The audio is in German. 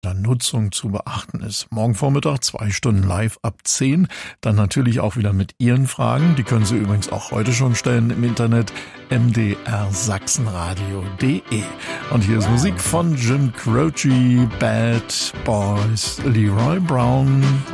Nutzung zu beachten ist. Morgen Vormittag 2 Stunden live ab 10. Dann natürlich auch wieder mit Ihren Fragen. Die können Sie übrigens auch heute schon stellen im Internet mdrsachsenradio.de. Und hier ist Musik von Jim Croce, Bad Boys, Leroy Brown.